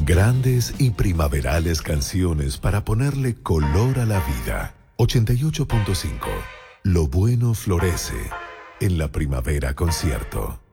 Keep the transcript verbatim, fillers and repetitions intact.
Grandes y primaverales canciones para ponerle color a la vida. ochenta y ocho punto cinco. Lo bueno florece en la Primavera Concierto.